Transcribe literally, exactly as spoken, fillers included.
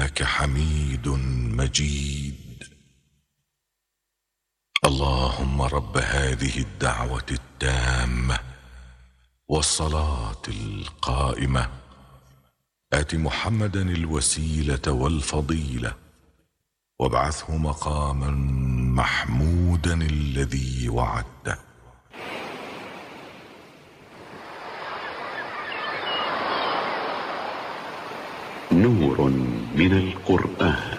إنك حميد مجيد. اللهم رب هذه الدعوة التامة والصلاة القائمة آت محمدا الوسيلة والفضيلة وابعثه مقاما محمودا الذي وعدته. نور من القرآن.